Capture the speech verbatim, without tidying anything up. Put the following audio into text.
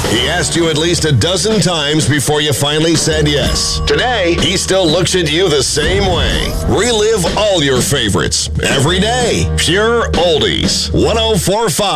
He asked you at least a dozen times before you finally said yes. Today, he still looks at you the same way. Relive all your favorites every day. Pure Oldies. one oh four point five